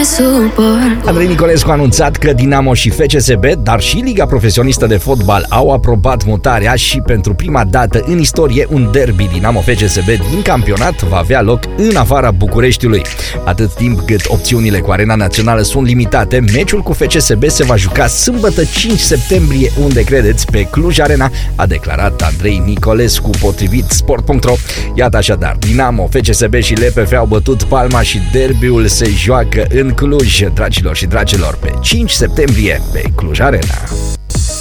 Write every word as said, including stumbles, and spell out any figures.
suport. Andrei Nicolescu a anunțat că Dinamo și F C S B, dar și Liga Profesionistă de Fotbal au aprobat mutarea și pentru prima dată în istorie un derby Dinamo-F C S B din campionat va avea loc în afara Bucureștiului. Atât timp cât opțiunile cu Arena Națională sunt limitate, meciul cu F C S B se va juca sâmbătă cinci septembrie, unde credeți, pe Cluj Arena, a declarat Andrei Nicolescu, potrivit sport punct ro. Iată așadar, Dinamo, F C S B și L P F au bătut palma și derbiul se joacă în Cluj, dragilor și dragilor, pe cinci septembrie pe Cluj Arena.